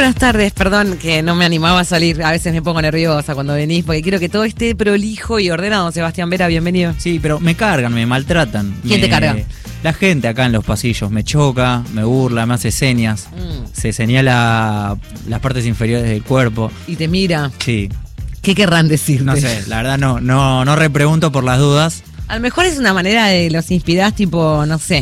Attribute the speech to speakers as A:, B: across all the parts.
A: buenas tardes. Perdón que no me animaba a salir. A veces me pongo nerviosa cuando venís porque quiero que todo esté prolijo y ordenado. Sebastián Vera, bienvenido.
B: Sí, pero me cargan, me maltratan.
A: ¿Quién te carga?
B: La gente acá en los pasillos me choca, me burla, me hace señas. Se señala las partes inferiores del cuerpo.
A: Y te mira.
B: Sí.
A: ¿Qué querrán decirte?
B: No sé, la verdad no repregunto por las dudas.
A: A lo mejor es una manera de los inspirás, tipo, no sé,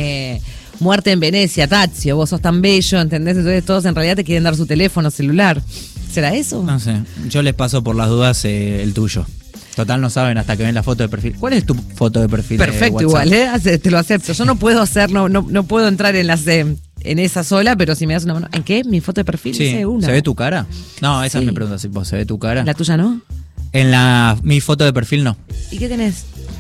A: Muerte en Venecia, Tazio, vos sos tan bello, ¿entendés? Entonces todos en realidad te quieren dar su teléfono celular. ¿Será eso?
B: No sé, yo les paso por las dudas el tuyo. Total no saben hasta que ven la foto de perfil. ¿Cuál es tu foto de perfil?
A: Perfecto, igual, te lo acepto. Yo no puedo hacer, no puedo entrar en esa sola, pero si me das una mano. ¿En qué? ¿Mi foto de perfil?
B: Sí.
A: Dice una.
B: ¿Se ve tu cara? No, esa
A: Sí.
B: es mi pregunta. Si vos, ¿se ve tu cara?
A: ¿La tuya no?
B: En mi foto de perfil no.
A: ¿Y qué tenés?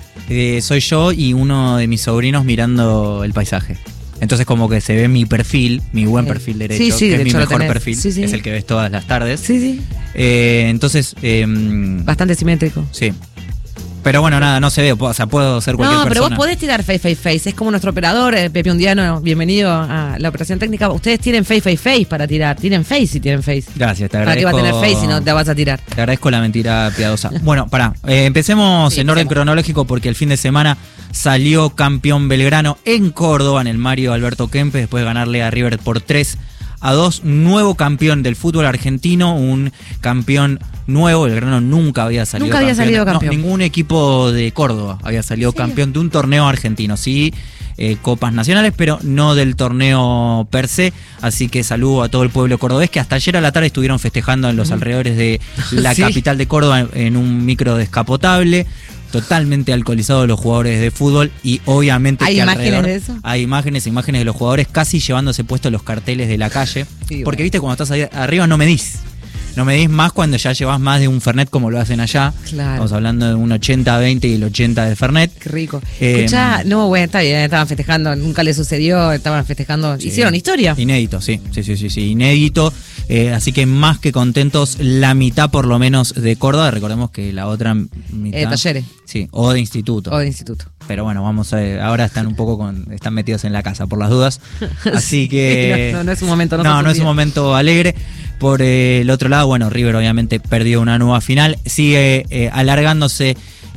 B: Soy yo y uno de mis sobrinos mirando el paisaje. Entonces como que se ve mi perfil, mi buen perfil derecho,
A: Sí,
B: que
A: de
B: es mi
A: hecho lo
B: mejor
A: tenés.
B: perfil,
A: Sí, sí.
B: es el que ves todas las tardes.
A: Sí.
B: Entonces,
A: Bastante simétrico.
B: sí. Pero bueno, nada, no se ve, o sea, puedo ser cualquier
A: No, pero
B: persona.
A: vos podés tirar face. Es como nuestro operador, Pepe Undiano, bienvenido a la operación técnica. Ustedes tienen face para tirar. Tienen face si tienen face.
B: Gracias, te
A: ¿Para qué
B: agradezco.
A: va a tener face si no te vas a tirar?
B: Te agradezco la mentira piadosa. Bueno, empecemos
A: Sí,
B: en orden
A: empecemos.
B: cronológico porque el fin de semana salió campeón Belgrano en Córdoba, en el Mario Alberto Kempes, después de ganarle a River por 3-2. Nuevo campeón del fútbol argentino, un campeón nuevo. Belgrano nunca había salido campeón. No, ningún equipo de Córdoba había salido campeón de un torneo argentino. Sí, copas nacionales, pero no del torneo per se. Así que saludo a todo el pueblo cordobés que hasta ayer a la tarde estuvieron festejando en los alrededores de la capital de Córdoba en un micro descapotable. Totalmente alcoholizados los jugadores de fútbol y obviamente
A: ¿Hay
B: que
A: imágenes de eso?
B: hay imágenes de los jugadores casi llevándose puestos los carteles de la calle.
A: Sí,
B: porque
A: bueno.
B: viste, cuando estás ahí arriba no medís más cuando ya llevas más de un Fernet como lo hacen allá.
A: Claro.
B: Estamos hablando de un 80-20 y el 80 de Fernet.
A: Qué rico. Escuchá, no, bueno, está bien, estaban festejando, nunca les sucedió, estaban festejando,
B: Sí.
A: hicieron historia.
B: Inédito, sí, inédito. Así que más que contentos, la mitad por lo menos de Córdoba. Recordemos que la otra mitad.
A: Talleres.
B: Sí, o de instituto.
A: O de instituto.
B: Pero bueno, vamos a ver, ahora están están metidos en la casa por las dudas. Así que.
A: No es un momento.
B: No es un momento alegre. Por el otro lado, bueno, River obviamente perdió una nueva final. Sigue alargándose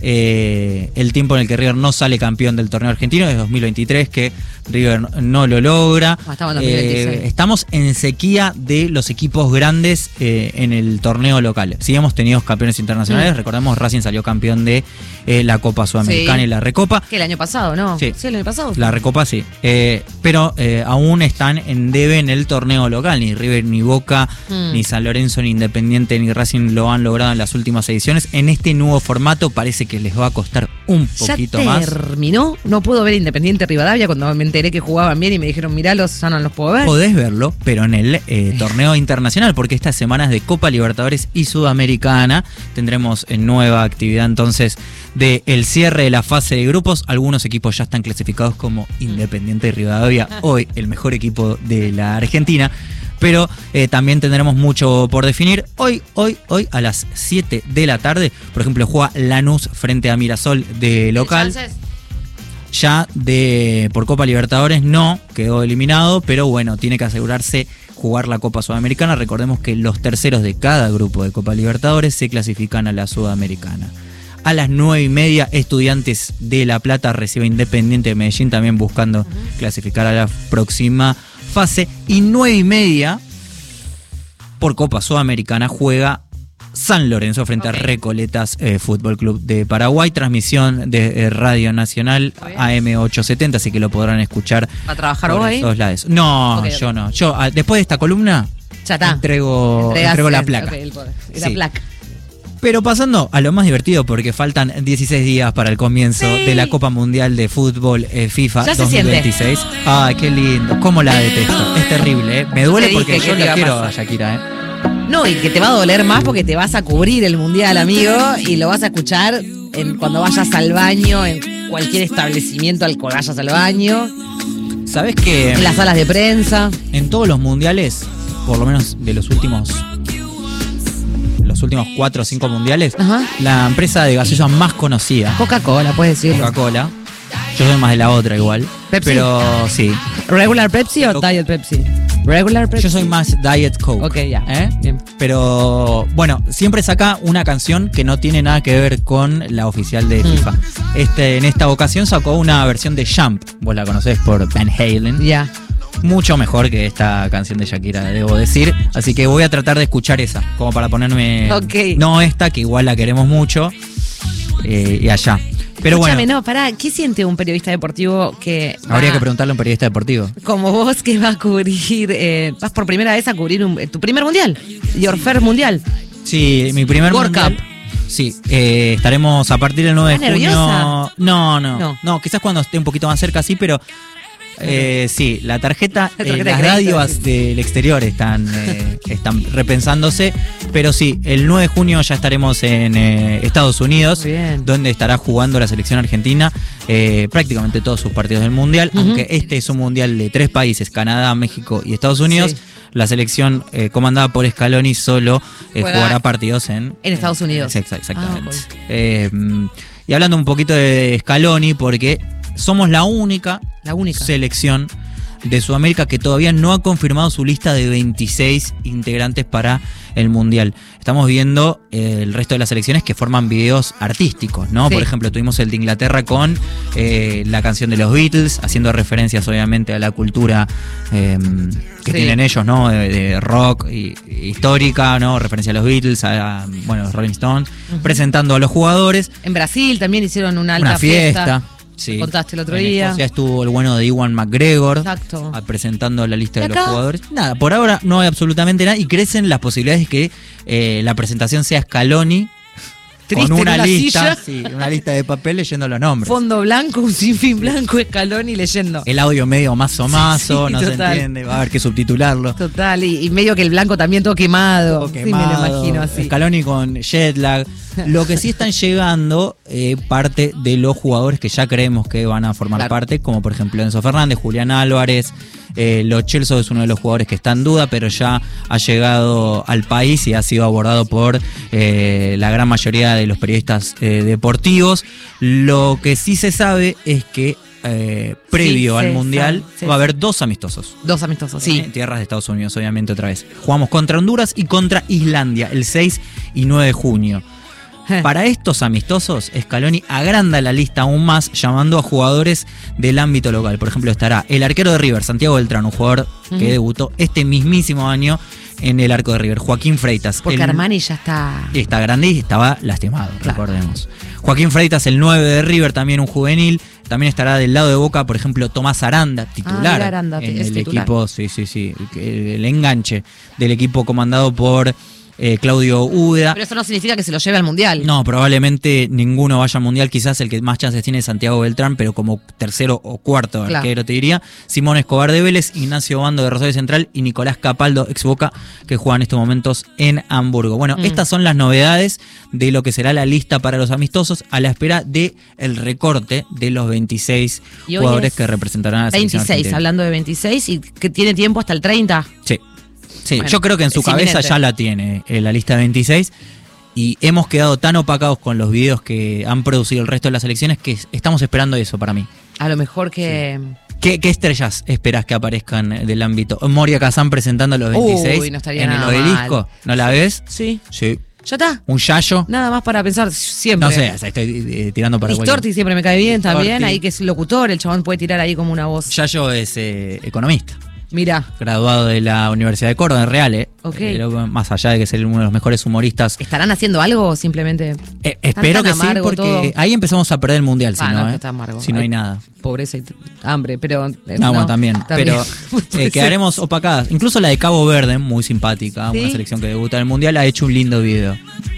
B: el tiempo en el que River no sale campeón del torneo argentino, es 2023 que River no lo logra.
A: Estamos en 2026.
B: Estamos en sequía de los equipos grandes en el torneo local. Sí hemos tenido campeones internacionales, recordemos Racing salió campeón de la Copa Sudamericana y la Recopa.
A: Que el año pasado, ¿no?
B: Sí,
A: el año pasado.
B: La Recopa sí, pero aún están en debe en el torneo local. Ni River, ni Boca, ni San Lorenzo, ni Independiente, ni Racing lo han logrado en las últimas ediciones. En este nuevo formato parece que les va a costar un poquito más.
A: ¿Ya terminó? No puedo ver Independiente Rivadavia cuando me enteré que jugaban bien y me dijeron, miralos, ya no los puedo ver.
B: Podés verlo, pero en el torneo internacional, porque estas semanas de Copa Libertadores y Sudamericana tendremos nueva actividad entonces del cierre de la fase de grupos. Algunos equipos ya están clasificados como Independiente Rivadavia, hoy el mejor equipo de la Argentina. Pero también tendremos mucho por definir. Hoy a las 7 de la tarde, por ejemplo, juega Lanús frente a Mirasol de local. Ya por Copa Libertadores no quedó eliminado, pero bueno, tiene que asegurarse jugar la Copa Sudamericana. Recordemos que los terceros de cada grupo de Copa Libertadores se clasifican a la Sudamericana. A las 9:30, Estudiantes de La Plata recibe Independiente de Medellín, también buscando clasificar a la próxima fase. Y 9:30, por Copa Sudamericana, juega San Lorenzo frente a Recoletas Fútbol Club de Paraguay. Transmisión de Radio Nacional AM870, así que lo podrán escuchar.
A: ¿Va a trabajar
B: por
A: vos ahí?
B: esos lados. No,
A: Okay,
B: yo no. Yo, después de esta columna,
A: ya está.
B: entrego la placa.
A: La
B: Sí.
A: placa.
B: Pero pasando a lo más divertido, porque faltan 16 días para el comienzo de la Copa Mundial de Fútbol FIFA
A: Ya se
B: 2026. Ay, qué lindo. Cómo la detesto. Es terrible, ¿eh? Me duele
A: Te
B: porque
A: dije
B: yo
A: que te iba
B: la
A: a
B: quiero
A: pasar.
B: a Shakira, ¿eh?
A: No, y que te va a doler más porque te vas a cubrir el mundial, amigo, y lo vas a escuchar cuando vayas al baño, en cualquier establecimiento al que vayas al baño,
B: ¿Sabés que
A: en las salas de prensa?
B: en todos los mundiales, por lo menos de los últimos 4 o 5 mundiales,
A: Ajá.
B: la empresa de gaseosa más conocida,
A: Coca-Cola, puedes decirlo.
B: Coca-Cola, yo soy más de la otra igual,
A: Pepsi.
B: pero sí,
A: ¿Regular Pepsi o Diet Pepsi? Regular Pepsi.
B: Yo soy más Diet Coke.
A: Ok, ya.
B: ¿Eh?
A: Bien.
B: Pero bueno, siempre saca una canción que no tiene nada que ver con la oficial de FIFA. En esta ocasión sacó una versión de Jump. Vos la conocés por Van Halen.
A: Ya.
B: Mucho mejor que esta canción de Shakira, debo decir. Así que voy a tratar de escuchar esa, como para ponerme...
A: Ok.
B: No esta, que igual la queremos mucho, y allá. Pero
A: Escúchame,
B: bueno,
A: no, pará, ¿qué siente un periodista deportivo que
B: habría
A: va,
B: que preguntarle a un periodista deportivo.
A: como vos, que va a cubrir, vas por primera vez a cubrir tu primer mundial, Your First Mundial?
B: Sí, mi primer
A: World
B: mundial.
A: Cup.
B: Sí, estaremos a partir del 9 de
A: ¿Estás
B: junio.
A: nerviosa?
B: No, quizás cuando esté un poquito más cerca sí, pero sí, la tarjeta,
A: La tarjeta de
B: las
A: crédito,
B: radios
A: sí.
B: del exterior están repensándose, pero sí, el 9 de junio ya estaremos en Estados Unidos,
A: Muy bien.
B: donde estará jugando la selección argentina prácticamente todos sus partidos del mundial, aunque este es un mundial de 3 países, Canadá, México y Estados Unidos.
A: Sí.
B: La selección comandada por Scaloni solo
A: Juega
B: jugará partidos en
A: Estados Unidos.
B: Exactamente.
A: Ah,
B: Y hablando un poquito de Scaloni, porque somos la única selección de Sudamérica que todavía no ha confirmado su lista de 26 integrantes para el Mundial. Estamos viendo el resto de las selecciones que forman videos artísticos, ¿no?
A: Sí.
B: Por ejemplo, tuvimos el de Inglaterra con la canción de los Beatles, haciendo referencias obviamente a la cultura que tienen ellos, ¿no? De rock histórica, ¿no? Referencia a los Beatles, a los Rolling Stones, presentando a los jugadores.
A: En Brasil también hicieron una alta
B: Una fiesta. Sí.
A: Contaste el otro
B: En
A: día.
B: Escocia estuvo el bueno de Ewan McGregor.
A: Exacto.
B: Presentando la lista
A: ¿Y
B: de los
A: acá?
B: jugadores. Nada, por ahora no hay absolutamente nada y crecen las posibilidades de que la presentación sea Scaloni
A: Triste
B: con
A: en
B: una
A: una
B: lista,
A: silla.
B: una lista de papel leyendo los nombres.
A: Fondo blanco, un sinfín blanco, Scaloni leyendo.
B: El audio medio mazo,
A: Sí,
B: no se
A: total.
B: entiende, va a haber que subtitularlo.
A: Total, y medio que el blanco también todo quemado.
B: Todo
A: Sí, me
B: quemado,
A: lo imagino así.
B: Scaloni con jet lag. Lo que sí están llegando parte de los jugadores que ya creemos que van a formar
A: Claro.
B: parte, como por ejemplo Enzo Fernández, Julián Álvarez. Lo Celso es uno de los jugadores que está en duda, pero ya ha llegado al país y ha sido abordado por la gran mayoría de los periodistas deportivos. Lo que sí se sabe es que previo
A: Sí,
B: al
A: se
B: Mundial
A: sabe, sí.
B: va a haber 2 amistosos.
A: 2 amistosos, sí.
B: En tierras de Estados Unidos, obviamente, otra vez. Jugamos contra Honduras y contra Islandia el 6 y 9 de junio. Para estos amistosos, Scaloni agranda la lista aún más, llamando a jugadores del ámbito local. Por ejemplo, estará el arquero de River, Santiago Beltrán, un jugador que debutó este mismísimo año en el arco de River. Joaquín Freitas.
A: Porque Armani ya está.
B: Está grande y estaba lastimado,
A: Claro.
B: recordemos. Joaquín Freitas, el 9 de River, también un juvenil. También estará del lado de Boca, por ejemplo, Tomás Aranda, titular
A: mira, Aranda,
B: en
A: es
B: el
A: titular.
B: equipo, el enganche del equipo comandado por Claudio Úbeda.
A: Pero eso no significa que se lo lleve al mundial.
B: No, probablemente ninguno vaya al mundial. Quizás el que más chances tiene es Santiago Beltrán, pero como tercero o cuarto
A: Claro.
B: arquero te diría. Simón Escobar de Vélez, Ignacio Bando de Rosario Central y Nicolás Capaldo, ex Boca, que juega en estos momentos en Hamburgo. Bueno, estas son las novedades de lo que será la lista para los amistosos, a la espera de el recorte de los 26
A: Y hoy
B: jugadores
A: es
B: que representarán a la selección
A: 26,
B: argentina.
A: hablando de 26, y que tiene tiempo hasta el 30.
B: Sí. Sí,
A: Bueno,
B: yo creo que en su
A: es
B: cabeza
A: inminente.
B: ya la tiene la lista de 26 y hemos quedado tan opacados con los videos que han producido el resto de las elecciones que estamos esperando eso para mí.
A: A lo mejor que.
B: ¿Qué estrellas esperas que aparezcan del ámbito? Moria Kazan presentando los 26
A: Uy, no estaría
B: en el
A: nada
B: obelisco.
A: mal.
B: ¿No la ves?
A: Sí.
B: Sí.
A: Ya está.
B: Un Yayo.
A: Nada más para pensar siempre.
B: No sé, o sea, estoy tirando para
A: Ristorti siempre me cae bien también.
B: Ristorti.
A: Ahí que es locutor, el chabón puede tirar ahí como una voz.
B: Yayo es economista.
A: Mirá.
B: Graduado de la Universidad de Córdoba, en Real,
A: Ok.
B: más allá de que ser uno de los mejores humoristas.
A: ¿Estarán haciendo algo o simplemente?
B: Espero
A: tan
B: que sí,
A: amargo
B: porque
A: todo.
B: ahí empezamos a perder el mundial, si
A: Ah,
B: no,
A: no, que está amargo.
B: si no hay nada.
A: Pobreza y hambre, pero.
B: No, bueno, también. Pero
A: Puede
B: quedaremos
A: ser.
B: opacadas. Incluso la de Cabo Verde, muy simpática,
A: ¿Sí?
B: una selección que debuta en el mundial, ha hecho un lindo video.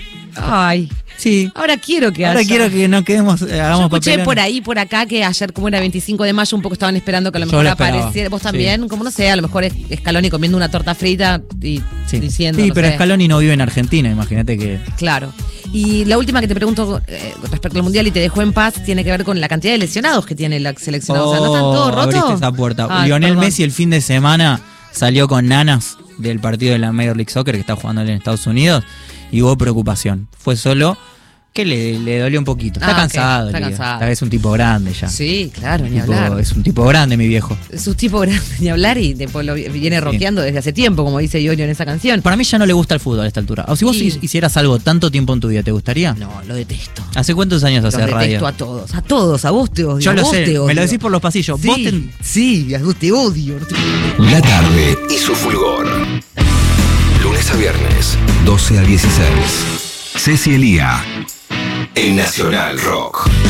A: Ay.
B: Sí.
A: Ahora quiero que
B: Ahora
A: haya.
B: quiero que no quedemos,
A: Yo
B: hagamos
A: escuché
B: papelones.
A: por ahí, por acá, que ayer, como era 25 de mayo, un poco estaban esperando que a lo
B: Yo
A: mejor
B: lo esperaba,
A: apareciera. Vos
B: sí.
A: también, como no sé, a lo mejor es Scaloni comiendo una torta frita y
B: Sí,
A: diciendo.
B: sí,
A: no
B: pero
A: sé.
B: Scaloni no vive en Argentina, imagínate que...
A: Claro. Y la última que te pregunto respecto al mundial y te dejo en paz tiene que ver con la cantidad de lesionados que tiene la selección. O sea, ¿no están todos rotos?
B: Abriste esa puerta.
A: Ay,
B: Lionel
A: perdón.
B: Messi el fin de semana salió con nanas del partido de la Major League Soccer que está jugando él en Estados Unidos y hubo preocupación. Fue solo que le dolió un poquito. Está cansado.
A: Está
B: Elías.
A: cansado.
B: Es un tipo grande ya.
A: Sí, claro, ni hablar.
B: Es un tipo grande, mi viejo.
A: Es un tipo grande, ni hablar, y después lo viene rockeando desde hace tiempo, como dice Iorio en esa canción.
B: Para mí ya no le gusta el fútbol a esta altura. O si vos hicieras algo tanto tiempo en tu vida, ¿te gustaría?
A: No, lo detesto.
B: ¿Hace cuántos años haces radio?
A: Detesto a todos, a vos te odio.
B: Yo
A: a
B: lo
A: vos
B: sé,
A: te odio.
B: me lo decís por los pasillos.
A: Sí,
B: Vos
A: sí, a vos te odio.
C: La tarde y su fulgor. Lunes a viernes, 12 a 16. Ceci Elía, en Nacional Rock.